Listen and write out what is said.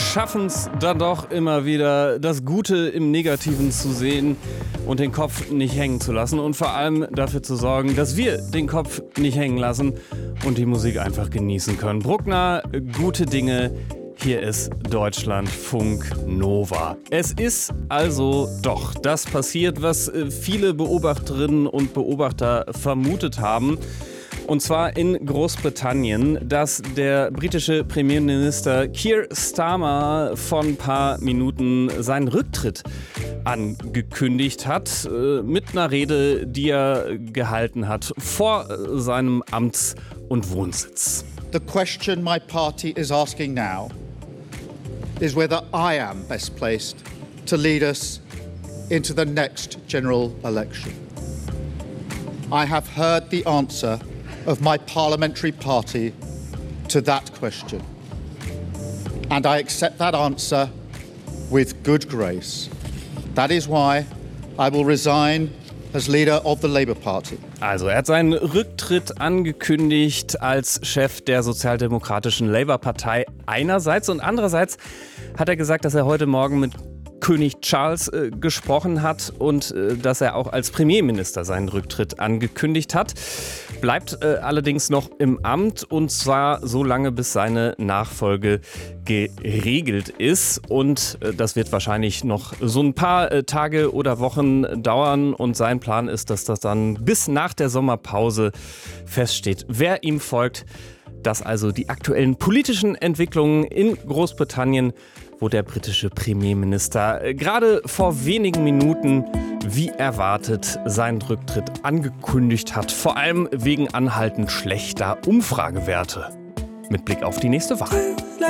schaffen es dann doch immer wieder, das Gute im Negativen zu sehen und den Kopf nicht hängen zu lassen und vor allem dafür zu sorgen, dass wir den Kopf nicht hängen lassen und die Musik einfach genießen können. Bruckner, gute Dinge. Hier ist Deutschlandfunk Nova. Es ist also doch das passiert, was viele Beobachterinnen und Beobachter vermutet haben. Und zwar in Großbritannien, dass der britische Premierminister Keir Starmer vor ein paar Minuten seinen Rücktritt angekündigt hat, mit einer Rede, die er gehalten hat vor seinem Amts- und Wohnsitz. The question my party is asking now is whether I am best placed to lead us into the next general election. I have heard the answer of my parliamentary party to that question. And I accept that answer with good grace. That is why I will resign as leader of the Labour Party. Also er hat seinen Rücktritt angekündigt als Chef der sozialdemokratischen Labour-Partei einerseits und andererseits hat er gesagt, dass er heute Morgen mit König Charles gesprochen hat und dass er auch als Premierminister seinen Rücktritt angekündigt hat. Bleibt allerdings noch im Amt und zwar so lange, bis seine Nachfolge geregelt ist. Und das wird wahrscheinlich noch so ein paar Tage oder Wochen dauern. Und sein Plan ist, dass das dann bis nach der Sommerpause feststeht, wer ihm folgt. Dass also die aktuellen politischen Entwicklungen in Großbritannien, wo der britische Premierminister gerade vor wenigen Minuten, wie erwartet, seinen Rücktritt angekündigt hat. Vor allem wegen anhaltend schlechter Umfragewerte. Mit Blick auf die nächste Wahl.